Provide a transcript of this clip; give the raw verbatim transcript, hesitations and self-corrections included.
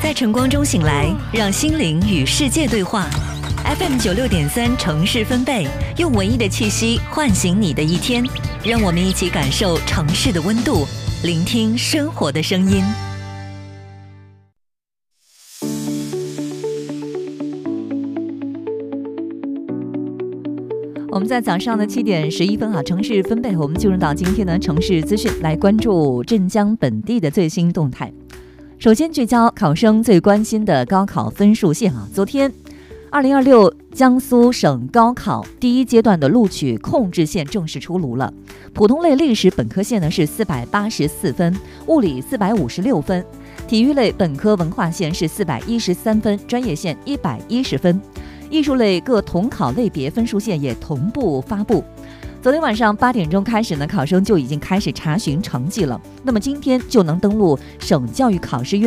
在晨光中醒来，让心灵与世界对话。F M 九六点三城市分贝，用文艺的气息唤醒你的一天。让我们一起感受城市的温度，聆听生活的声音。我们在早上的七点十一分啊，城市分贝，我们进入到今天的城市资讯，来关注镇江本地的最新动态。首先聚焦考生最关心的高考分数线啊，昨天二零二六江苏省高考第一阶段的录取控制线正式出炉了。普通类历史本科线呢是四百八十四分，物理四百五十六分，体育类本科文化线是四百一十三分，专业线一百一十分。艺术类各统考类别分数线也同步发布。昨天晚上八点钟开始呢，考生就已经开始查询成绩了。那么今天就能登录省教育考试院